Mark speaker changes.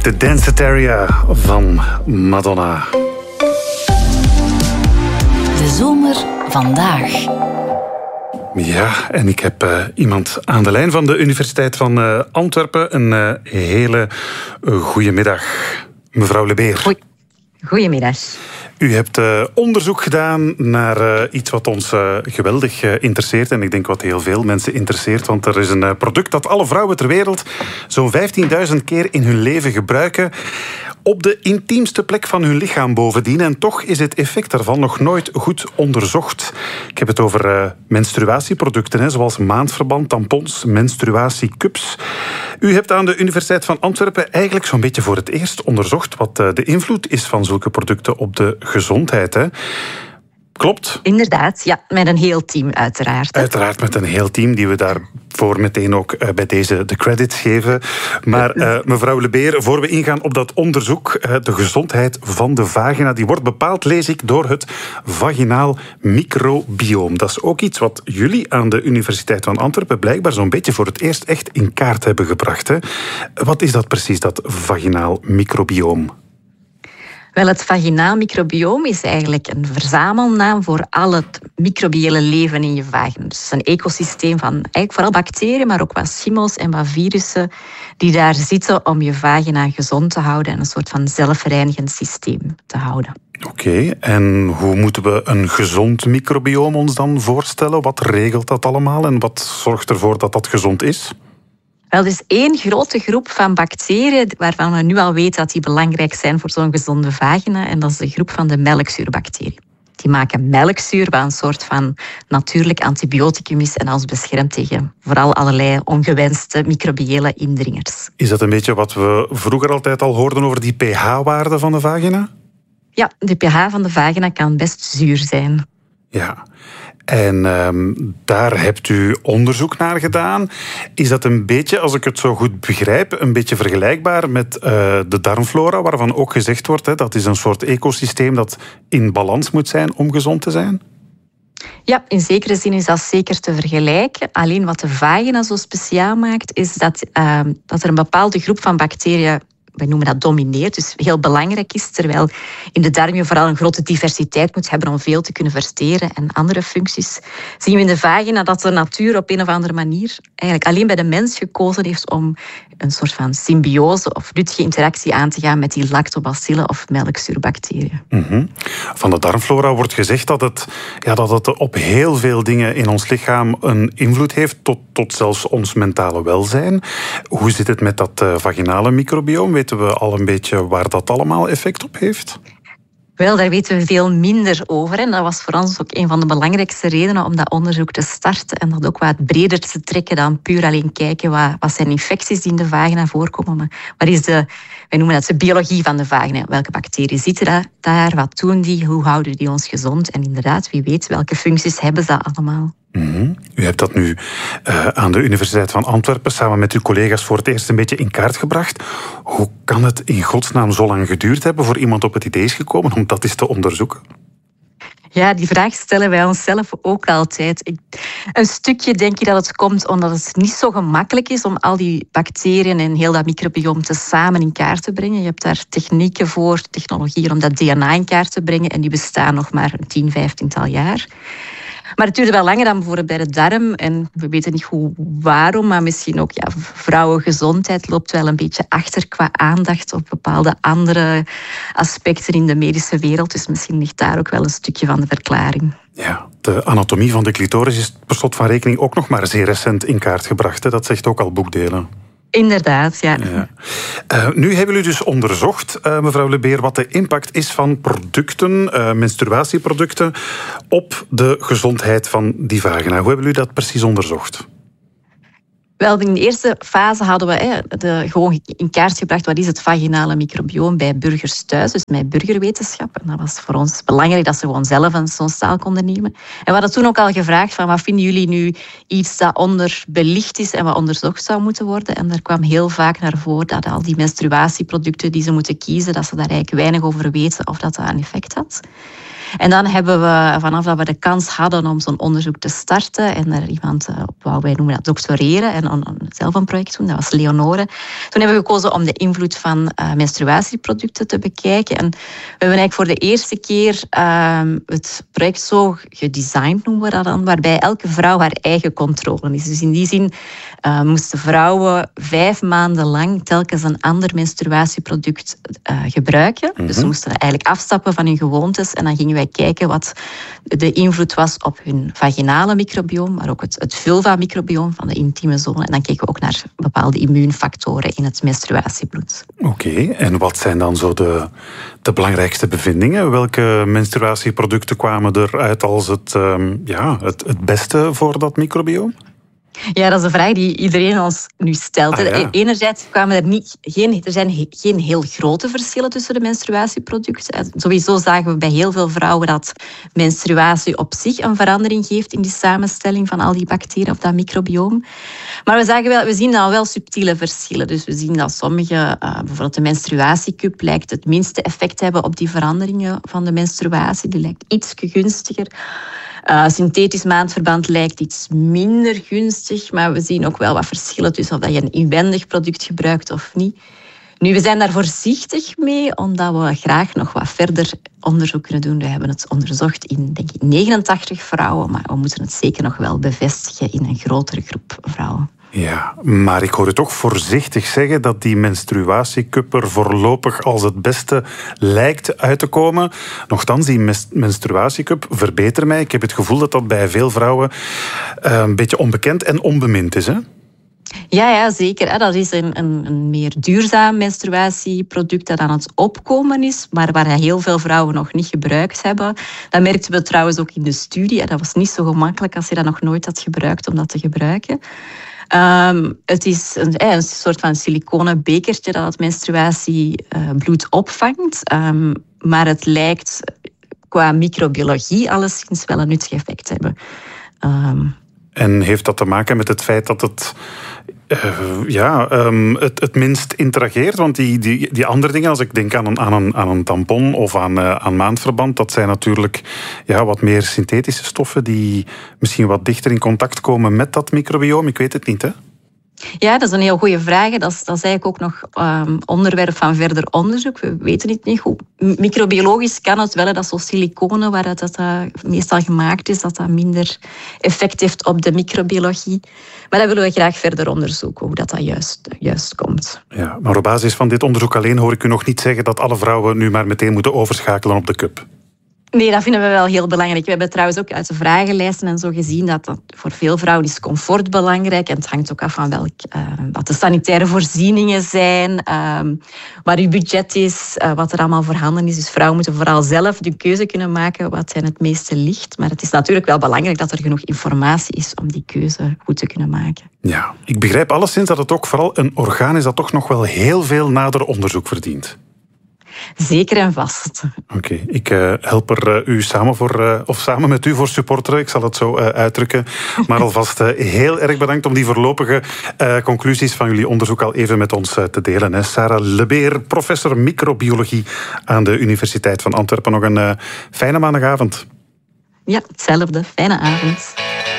Speaker 1: De Danceteria van Madonna.
Speaker 2: De zomer vandaag.
Speaker 1: Ja, en ik heb iemand aan de lijn van de Universiteit van Antwerpen. Een hele goede middag, mevrouw Lebeer.
Speaker 3: Goedemiddag.
Speaker 1: U hebt onderzoek gedaan naar iets wat ons geweldig interesseert. En ik denk wat heel veel mensen interesseert. Want er is een product dat alle vrouwen ter wereld zo'n 15.000 keer in hun leven gebruiken. Op de intiemste plek van hun lichaam bovendien. En toch is het effect daarvan nog nooit goed onderzocht. Ik heb het over menstruatieproducten, zoals maandverband, tampons, menstruatiecups. U hebt aan de Universiteit van Antwerpen eigenlijk zo'n beetje voor het eerst onderzocht wat de invloed is van zulke producten op de gezondheid. Hè? Klopt?
Speaker 3: Inderdaad, ja, met een heel team uiteraard. Hè.
Speaker 1: Uiteraard met een heel team, die we daarvoor meteen ook bij deze de credits geven. Maar mevrouw Lebeer, voor we ingaan op dat onderzoek, de gezondheid van de vagina, die wordt bepaald, lees ik, door het vaginaal microbioom. Dat is ook iets wat jullie aan de Universiteit van Antwerpen blijkbaar zo'n beetje voor het eerst echt in kaart hebben gebracht. Hè? Wat is dat precies, dat vaginaal microbioom?
Speaker 3: Wel, het vaginaal microbioom is eigenlijk een verzamelnaam voor al het microbiële leven in je vagina. Dus een ecosysteem van eigenlijk vooral bacteriën, maar ook wat schimmels en wat virussen die daar zitten om je vagina gezond te houden en een soort van zelfreinigend systeem te houden.
Speaker 1: Oké, en hoe moeten we een gezond microbioom ons dan voorstellen? Wat regelt dat allemaal en wat zorgt ervoor dat dat gezond is?
Speaker 3: Wel, er is één grote groep van bacteriën waarvan we nu al weten dat die belangrijk zijn voor zo'n gezonde vagina. En dat is de groep van de melkzuurbacteriën. Die maken melkzuur, wat een soort van natuurlijk antibioticum is en ons beschermt tegen vooral allerlei ongewenste microbiële indringers.
Speaker 1: Is dat een beetje wat we vroeger altijd al hoorden over die pH-waarde van de vagina?
Speaker 3: Ja, de pH van de vagina kan best zuur zijn.
Speaker 1: Ja. En daar hebt u onderzoek naar gedaan. Is dat een beetje, als ik het zo goed begrijp, een beetje vergelijkbaar met de darmflora, waarvan ook gezegd wordt, dat is een soort ecosysteem dat in balans moet zijn om gezond te zijn?
Speaker 3: Ja, in zekere zin is dat zeker te vergelijken. Alleen wat de vagina zo speciaal maakt, is dat er een bepaalde groep van bacteriën, wij noemen dat domineert, dus heel belangrijk is, terwijl in de darm je vooral een grote diversiteit moet hebben om veel te kunnen verteren en andere functies. Zien we in de vagina dat de natuur op een of andere manier eigenlijk alleen bij de mens gekozen heeft om een soort van symbiose of nuttige interactie aan te gaan met die lactobacillen of melkzuurbacteriën.
Speaker 1: Mm-hmm. Van de darmflora wordt gezegd dat het op heel veel dingen in ons lichaam een invloed heeft, tot zelfs ons mentale welzijn. Hoe zit het met dat vaginale microbioom? Weten we al een beetje waar dat allemaal effect op heeft?
Speaker 3: Wel, daar weten we veel minder over. En dat was voor ons ook een van de belangrijkste redenen om dat onderzoek te starten en dat ook wat breder te trekken dan puur alleen kijken wat zijn infecties die in de vagina voorkomen. Maar wat is wij noemen dat de biologie van de vagina. Welke bacteriën zitten daar? Wat doen die? Hoe houden die ons gezond? En inderdaad, wie weet welke functies hebben ze allemaal.
Speaker 1: Mm-hmm. U hebt dat nu aan de Universiteit van Antwerpen samen met uw collega's voor het eerst een beetje in kaart gebracht. Hoe kan het in godsnaam zo lang geduurd hebben voor iemand op het idee is gekomen om dat eens te onderzoeken?
Speaker 3: Ja, die vraag stellen wij onszelf ook altijd. Een stukje denk ik dat het komt omdat het niet zo gemakkelijk is om al die bacteriën en heel dat microbioom tezamen in kaart te brengen. Je hebt daar technieken voor, technologieën om dat DNA in kaart te brengen en die bestaan nog maar 10, 15-tal jaar. Maar het duurde wel langer dan bijvoorbeeld bij de darm. En we weten niet waarom, maar misschien ook vrouwengezondheid loopt wel een beetje achter qua aandacht op bepaalde andere aspecten in de medische wereld. Dus misschien ligt daar ook wel een stukje van de verklaring. Ja,
Speaker 1: de anatomie van de clitoris is per slot van rekening ook nog maar zeer recent in kaart gebracht. Hè? Dat zegt ook al boekdelen.
Speaker 3: Inderdaad, ja.
Speaker 1: Nu hebben jullie dus onderzocht, mevrouw Lebeer, wat de impact is van producten, menstruatieproducten, op de gezondheid van die vagina. Hoe hebben jullie dat precies onderzocht?
Speaker 3: Wel, in de eerste fase hadden we gewoon in kaart gebracht wat is het vaginale microbioom bij burgers thuis, dus met burgerwetenschap. En dat was voor ons belangrijk dat ze gewoon zelf zo'n staal konden nemen. En we hadden toen ook al gevraagd van wat vinden jullie nu iets dat onderbelicht is en wat onderzocht zou moeten worden. En daar kwam heel vaak naar voren dat al die menstruatieproducten die ze moeten kiezen, dat ze daar eigenlijk weinig over weten of dat een effect had. En dan hebben we, vanaf dat we de kans hadden om zo'n onderzoek te starten en er iemand op, wij noemen dat doctoreren, en zelf een project doen, dat was Leonore. Toen hebben we gekozen om de invloed van menstruatieproducten te bekijken. En we hebben eigenlijk voor de eerste keer het project zo gedesigned, noemen we dat dan, waarbij elke vrouw haar eigen controle is. Dus in die zin moesten vrouwen 5 maanden lang telkens een ander menstruatieproduct gebruiken. Dus ze moesten eigenlijk afstappen van hun gewoontes en dan gingen wij kijken wat de invloed was op hun vaginale microbioom, maar ook het vulva-microbioom van de intieme zone. En dan keken we ook naar bepaalde immuunfactoren in het menstruatiebloed.
Speaker 1: Oké, en wat zijn dan zo de belangrijkste bevindingen? Welke menstruatieproducten kwamen eruit als het beste voor dat microbioom?
Speaker 3: Ja, dat is een vraag die iedereen ons nu stelt. Ja. Enerzijds kwamen er zijn geen heel grote verschillen tussen de menstruatieproducten. Sowieso zagen we bij heel veel vrouwen dat menstruatie op zich een verandering geeft in die samenstelling van al die bacteriën of dat microbioom. Maar we zien dan wel subtiele verschillen. Dus we zien dat sommige, bijvoorbeeld de menstruatiecup, lijkt het minste effect te hebben op die veranderingen van de menstruatie. Die lijkt iets gunstiger. Synthetisch maandverband lijkt iets minder gunstig, maar we zien ook wel wat verschillen tussen of dat je een inwendig product gebruikt of niet. Nu, we zijn daar voorzichtig mee, omdat we graag nog wat verder onderzoek kunnen doen. We hebben het onderzocht in, denk ik, 89 vrouwen, maar we moeten het zeker nog wel bevestigen in een grotere groep vrouwen.
Speaker 1: Ja, maar ik hoor je toch voorzichtig zeggen dat die menstruatiecup er voorlopig als het beste lijkt uit te komen. Nochtans, die menstruatiecup, verbeter mij, ik heb het gevoel dat dat bij veel vrouwen een beetje onbekend en onbemind is, hè?
Speaker 3: Ja, zeker. Dat is een meer duurzaam menstruatieproduct dat aan het opkomen is, maar waar heel veel vrouwen nog niet gebruikt hebben. Dat merkten we trouwens ook in de studie. Dat was niet zo gemakkelijk als je dat nog nooit had gebruikt om dat te gebruiken. Het is een soort van siliconen bekertje dat het menstruatiebloed opvangt. Maar het lijkt qua microbiologie alleszins wel een nuttig effect te hebben.
Speaker 1: En heeft dat te maken met het feit dat het minst interageert? Want die andere dingen, als ik denk aan een tampon of aan maandverband, dat zijn natuurlijk wat meer synthetische stoffen die misschien wat dichter in contact komen met dat microbioom. Ik weet het niet, hè?
Speaker 3: Ja, dat is een heel goede vraag. Dat is eigenlijk ook nog onderwerp van verder onderzoek. We weten het niet goed. Microbiologisch kan het wel, dat zo'n siliconen waar dat meestal gemaakt is, dat minder effect heeft op de microbiologie. Maar dat willen we graag verder onderzoeken, hoe dat juist komt. Ja,
Speaker 1: maar op basis van dit onderzoek alleen hoor ik u nog niet zeggen dat alle vrouwen nu maar meteen moeten overschakelen op de cup.
Speaker 3: Nee, dat vinden we wel heel belangrijk. We hebben trouwens ook uit de vragenlijsten en zo gezien dat voor veel vrouwen is comfort belangrijk. En het hangt ook af van wat de sanitaire voorzieningen zijn, waar uw budget is, wat er allemaal voorhanden is. Dus vrouwen moeten vooral zelf de keuze kunnen maken wat hen het meeste ligt. Maar het is natuurlijk wel belangrijk dat er genoeg informatie is om die keuze goed te kunnen maken.
Speaker 1: Ja, ik begrijp alleszins dat het ook vooral een orgaan is dat toch nog wel heel veel nader onderzoek verdient.
Speaker 3: Zeker en vast.
Speaker 1: Oké, ik help er u samen met u voor supporteren, ik zal het zo uitdrukken. Maar alvast heel erg bedankt om die voorlopige conclusies van jullie onderzoek al even met ons te delen. Hè. Sarah Lebeer, professor microbiologie aan de Universiteit van Antwerpen. Nog een fijne maandagavond.
Speaker 3: Ja, hetzelfde. Fijne avond.